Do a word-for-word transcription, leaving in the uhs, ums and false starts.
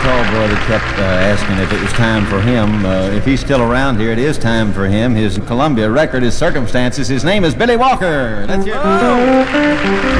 tall boy that kept uh, asking if it was time for him. Uh, if he's still around here, it is time for him. His Columbia record is Circumstances. His name is Billy Walker. That's it.